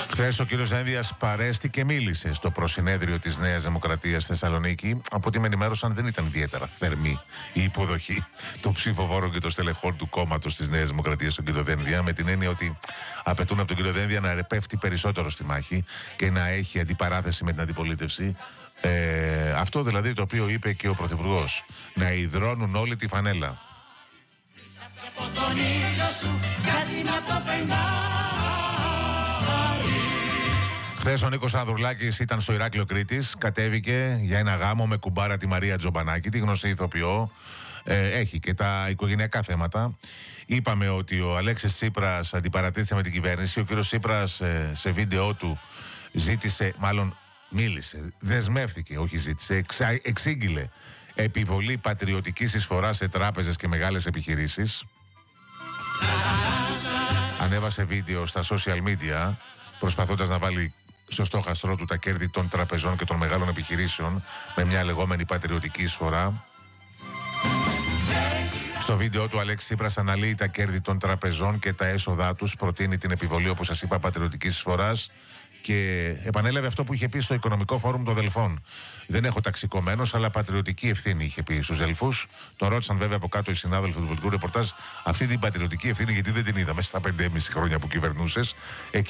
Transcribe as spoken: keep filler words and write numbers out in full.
Χθες ο κύριος Δένδιας παρέστη και μίλησε στο προσυνέδριο της Νέας Δημοκρατίας στη Θεσσαλονίκη. Από ό,τι με ενημέρωσαν, δεν ήταν ιδιαίτερα θερμή η υποδοχή των ψηφοφόρων και των στελεχών του κόμματος της Νέας Δημοκρατίας στον κύριο Δένδια, με την έννοια ότι απαιτούν από τον κύριο Δένδια να ρεπέφτει περισσότερο στη μάχη και να έχει αντιπαράθεση με την αντιπολίτευση. Ε, αυτό δηλαδή το οποίο είπε και ο Πρωθυπουργός, να υδρώνουν όλη τη φανέλα. Χθες ο Νίκος Ανδρουλάκης ήταν στο Ηράκλειο Κρήτης, κατέβηκε για ένα γάμο με κουμπάρα τη Μαρία Τζομπανάκη, τη γνωστή ηθοποιό. Ε, έχει και τα οικογενειακά θέματα. Είπαμε ότι ο Αλέξης Τσίπρας αντιπαρατήθησε με την κυβέρνηση. Ο κύριος Τσίπρας ε, σε βίντεο του ζήτησε, μάλλον μίλησε, δεσμεύτηκε, όχι ζήτησε, εξα, εξήγηλε επιβολή πατριωτικής εισφοράς σε τράπεζες και μεγάλες επιχειρήσεις. Ανέβασε βίντεο στα social media προσπαθώντας να βάλει στο στόχαστρό του τα κέρδη των τραπεζών και των μεγάλων επιχειρήσεων με μια λεγόμενη πατριωτική εισφορά. Στο βίντεο του Αλέξη Τσίπρας αναλύει τα κέρδη των τραπεζών και τα έσοδά τους, προτείνει την επιβολή, όπως σας είπα, πατριωτικής εισφοράς και επανέλαβε αυτό που είχε πει στο Οικονομικό Φόρουμ των Δελφών. Δεν έχω ταξικωμένος, αλλά πατριωτική ευθύνη, είχε πει στους Δελφούς. Τον ρώτησαν βέβαια από κάτω οι συνάδελφοι του πολιτικού ρεπορτάζ αυτή την πατριωτική ευθύνη, γιατί δεν την είδαμε στα πεντέμισι χρόνια που κυβερνούσες.